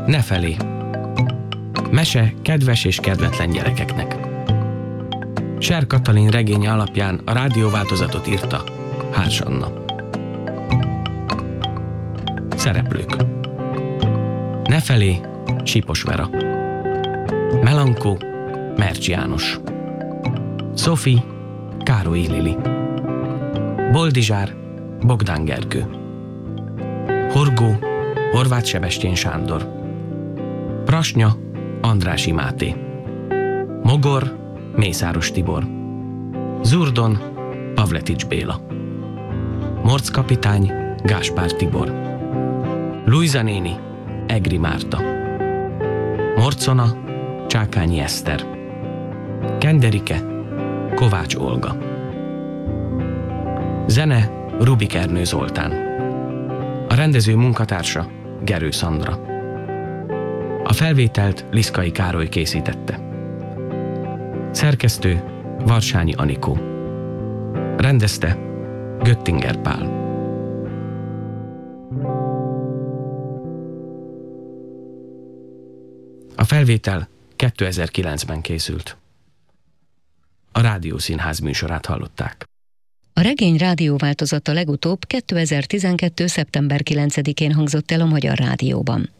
Nefelé. Mese kedves és kedvetlen gyerekeknek. Ser Katalin regénye alapján a rádióváltozatot írta Hárs Anna. Szereplők. Nefelé, Sipos Vera. Melankó, Mercs János. Szofi, Károlyi Lili. Boldizsár, Bogdán Gergő. Horgó, Horváth Sebestyén Sándor. Prasnya, Andrássy Máté. Mogor, Mészáros Tibor. Zurdon, Pavletics Béla. Morc kapitány, Gáspár Tibor. Lujza néni, Egri Márta. Morcona, Csákányi Eszter. Kenderike, Kovács Olga. Zene, Rubik Ernő Zoltán. A rendező munkatársa, Gerő Szandra. A felvételt Liszkai Károly készítette. Szerkesztő, Varsányi Anikó. Rendezte, Göttinger Pál. A felvétel 2009-ben készült. A Rádiószínház műsorát hallották. A regény rádióváltozata legutóbb 2012. szeptember 9-én hangzott el a Magyar Rádióban.